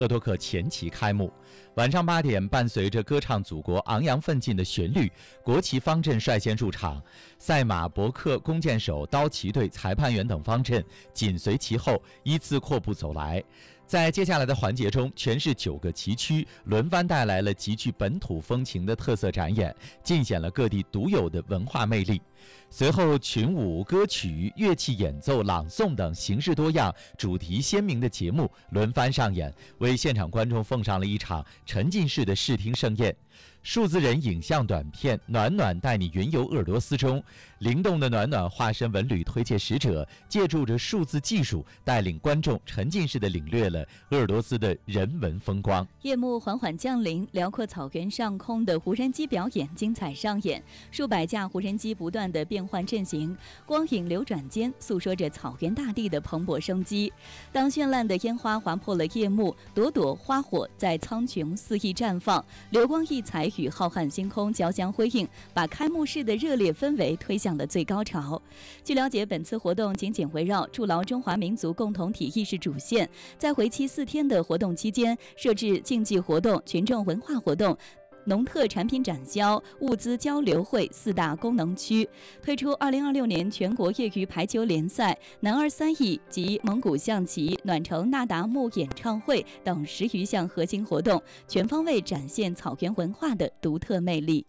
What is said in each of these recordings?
鄂托克前旗开幕。晚上8点，伴随着歌唱祖国昂扬奋进的旋律，国旗方阵率先入场，赛马、伯克、弓箭手、刀旗队、裁判员等方阵紧随其后，依次阔步走来。在接下来的环节中，全市9个旗区轮番带来了极具本土风情的特色展演，尽显了各地独有的文化魅力。随后，群舞、歌曲、乐器演奏、朗诵等形式多样、主题鲜明的节目轮番上演，为现场观众奉上了一场沉浸式的视听盛宴。数字人影像短片《暖暖带你云游鄂尔多斯》中，灵动的暖暖化身文旅推介使者，借助着数字技术，带领观众沉浸式地领略了鄂尔多斯的人文风光。 夜幕缓缓降临，辽阔草原上空的无人机表演精彩上演，数百架无人机不断地变换阵型，光影流转间诉说着草原大地的蓬勃生机。当绚烂的烟花划破了夜幕，朵朵花火在苍穹肆意绽放，流光溢彩与浩瀚星空交相辉映，把开幕式的热烈氛围推向了最高潮。据了解，本次活动紧紧围绕筑牢中华民族共同体意识主线，在为期4天的活动期间，设置竞技活动、群众文化活动、农特产品展销、物资交流会4大功能区，推出2026年全国业余排球联赛、男儿3亿及蒙古象棋、暖城那达慕演唱会等10余项核心活动，全方位展现草原文化的独特魅力。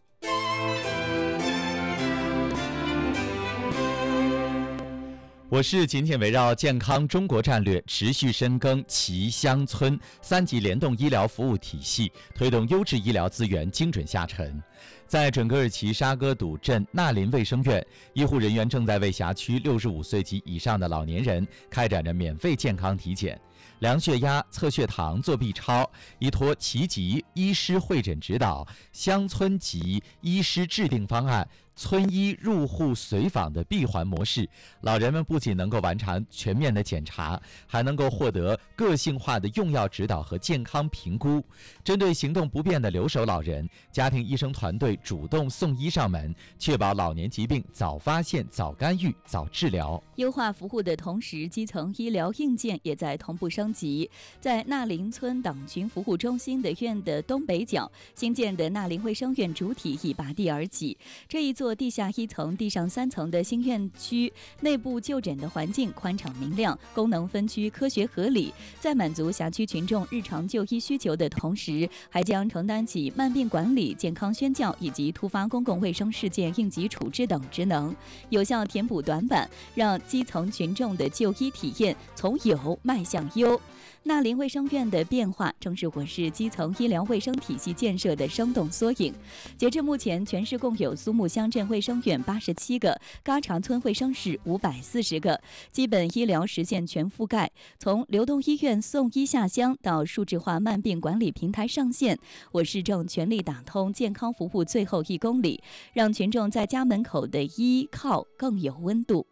我市紧紧围绕健康中国战略，持续深耕旗乡村3级联动医疗服务体系，推动优质医疗资源精准下沉。在准噶尔旗沙哥赌镇纳林卫生院，医护人员正在为辖区65岁及以上的老年人开展着免费健康体检，量血压、测血糖、做 B 超，依托旗级医师会诊指导、乡村级医师制定方案、村医入户随访的闭环模式，老人们不仅能够完成全面的检查，还能够获得个性化的用药指导和健康评估。针对行动不便的留守老人，家庭医生团队主动送医上门，确保老年疾病早发现、早干预、早治疗。 优化服务的同时，基层医疗硬件也在同步升级。在纳林村党群服务中心的院的东北角，新建的纳林卫生院主体已拔地而起。这一座地下1层、地上3层的新院区，内部就诊的环境宽敞明亮，功能分区科学合理，在满足辖区群众日常就医需求的同时，还将承担起慢病管理、健康宣教以及突发公共卫生事件应急处置等职能，有效填补短板，让基层群众的就医体验从有迈向优。纳林卫生院的变化，正是我市基层医疗卫生体系建设的生动缩影。截至目前，全市共有苏木乡镇卫生院87个，嘎查村卫生室540个，基本医疗实现全覆盖。从流动医院送医下乡到数字化慢病管理平台上线，我市正全力打通健康服务最后1公里，让群众在家门口的依靠更有温度。